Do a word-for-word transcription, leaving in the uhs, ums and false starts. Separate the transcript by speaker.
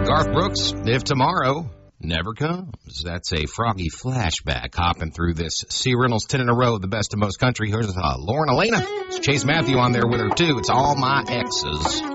Speaker 1: Garth Brooks, If Tomorrow Never Comes. That's a Froggy flashback hopping through this C. Reynolds ten in a row, the best of most country. Here's uh, Lauren Elena. It's Chase Matthew on there with her, too. It's All My Exes.